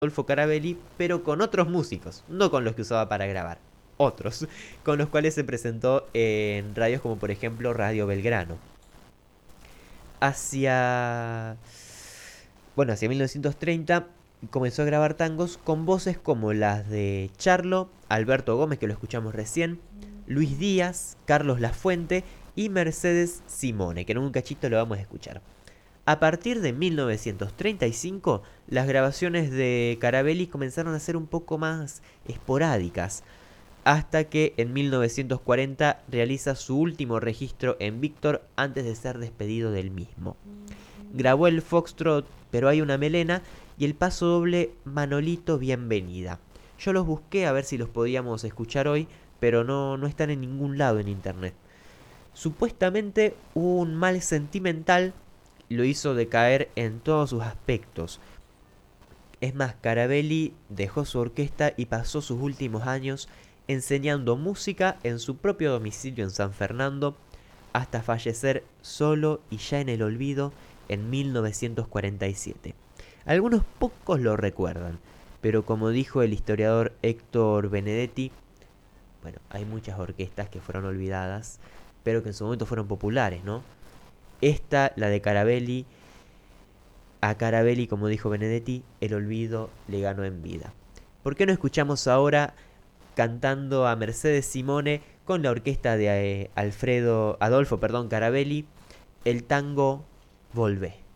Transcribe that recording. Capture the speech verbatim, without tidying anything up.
Adolfo Carabelli, pero con otros músicos, no con los que usaba para grabar, otros, con los cuales se presentó en radios como por ejemplo Radio Belgrano. Hacia, bueno, hacia mil novecientos treinta comenzó a grabar tangos con voces como las de Charlo, Alberto Gómez, que lo escuchamos recién, Luis Díaz, Carlos Lafuente y Mercedes Simone, que en un cachito lo vamos a escuchar. A partir de mil novecientos treinta y cinco, las grabaciones de Carabelli comenzaron a ser un poco más esporádicas, hasta que en mil novecientos cuarenta realiza su último registro en Víctor antes de ser despedido del mismo. Grabó el Foxtrot, pero hay una melena, y el paso doble Manolito Bienvenida. Yo los busqué a ver si los podíamos escuchar hoy, pero no, no están en ningún lado en internet. Supuestamente un mal sentimental lo hizo decaer en todos sus aspectos. Es más, Carabelli dejó su orquesta y pasó sus últimos años enseñando música en su propio domicilio en San Fernando, hasta fallecer solo y ya en el olvido en mil novecientos cuarenta y siete. Algunos pocos lo recuerdan, pero como dijo el historiador Héctor Benedetti, bueno, hay muchas orquestas que fueron olvidadas, pero que en su momento fueron populares, ¿no? Esta, la de Carabelli, a Carabelli, como dijo Benedetti, el olvido le ganó en vida. ¿Por qué no escuchamos ahora cantando a Mercedes Simone con la orquesta de eh, Alfredo, Adolfo, perdón, Carabelli, el tango Volvé?